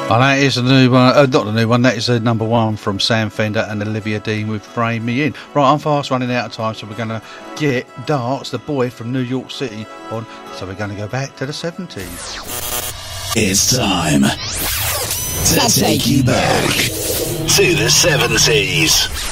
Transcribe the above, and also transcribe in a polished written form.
And that is the new one, not the new one, that is the number one from Sam Fender and Olivia Dean with Frame Me In. Right, I'm fast running out of time, so we're going to get Darts, the boy from New York City, on. So we're going to go back to the 70s. It's time to take you back to the 70s.